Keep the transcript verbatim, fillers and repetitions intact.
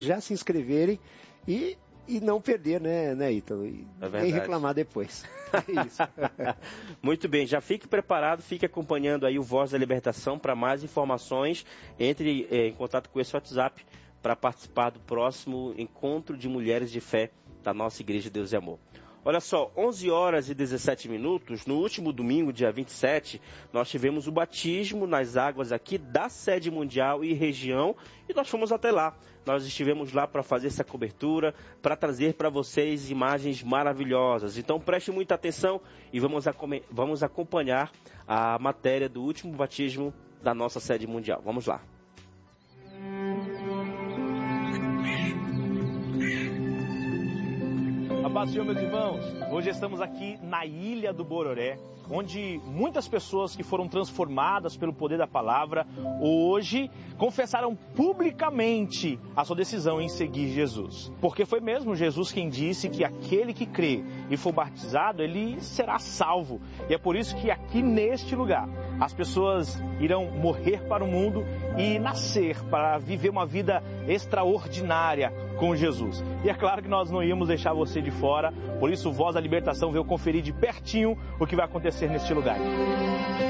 já se inscreverem e, e não perder, né, né Ítalo? E é nem reclamar depois. É isso. Muito bem, já fique preparado, fique acompanhando aí o Voz da Libertação para mais informações. Entre eh, em contato com esse WhatsApp para participar do próximo encontro de mulheres de fé da nossa Igreja Deus e Amor. Olha só, onze horas e dezessete minutos, no último domingo, dia vinte e sete, nós tivemos o batismo nas águas aqui da sede mundial e região, e nós fomos até lá. Nós estivemos lá para fazer essa cobertura, para trazer para vocês imagens maravilhosas. Então preste muita atenção e vamos, vamos acompanhar a matéria do último batismo da nossa sede mundial. Vamos lá. A paz do Senhor, meus irmãos. Hoje estamos aqui na Ilha do Bororé, onde muitas pessoas que foram transformadas pelo poder da palavra, hoje confessaram publicamente a sua decisão em seguir Jesus. Porque foi mesmo Jesus quem disse que aquele que crê e for batizado, ele será salvo. E é por isso que aqui neste lugar, as pessoas irão morrer para o mundo e nascer para viver uma vida extraordinária com Jesus. E é claro que nós não íamos deixar você de fora, por isso o Voz da Libertação veio conferir de pertinho o que vai acontecer neste lugar.